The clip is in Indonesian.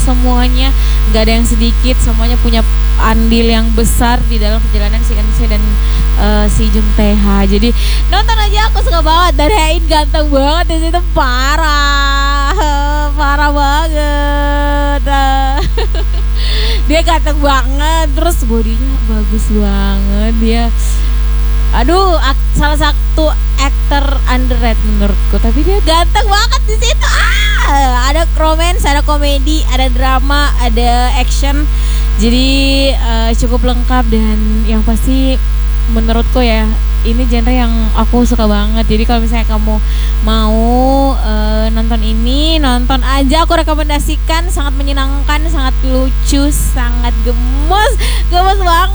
semuanya, nggak ada yang sedikit, semuanya punya andil yang besar di dalam perjalanan si Anissa dan si Jung Tae-ha. Jadi nonton aja, aku suka banget. Dan Hein ganteng banget di situ, parah, parah banget. Dia ganteng banget, terus bodinya bagus banget dia. Aduh, salah satu aktor underrated menurutku, tapi dia ganteng banget di situ. Ada romance, ada komedi, ada drama, ada action. Jadi cukup lengkap, dan yang pasti menurutku ya, ini genre yang aku suka banget. Jadi kalau misalnya kamu mau nonton ini, nonton aja, aku rekomendasikan. Sangat menyenangkan, sangat lucu, sangat gemes banget.